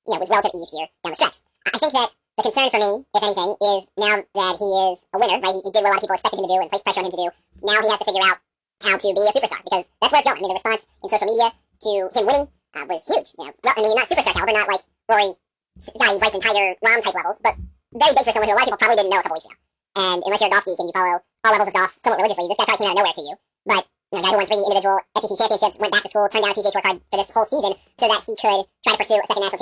with relative ease here down the stretch. I think that the concern for me, if anything, is now that he is a winner, right? He did what a lot of people expected him to do and placed pressure on him to do. Now he has to figure out how to be a superstar, because that's where it's going. I mean, the response in social media to him winning was huge. Well, I mean, not superstar caliber, not like Rory, Scotty, Bryson, Tiger, Rahm type levels, but very big for someone who a lot of people probably didn't know a couple weeks ago. And unless you're a golf geek and you follow all levels of golf somewhat religiously, this guy probably came out of nowhere to you. But a guy who won 3 individual SEC championships, went back to school, turned down a PGA Tour card for this whole season so that he could try to pursue a second national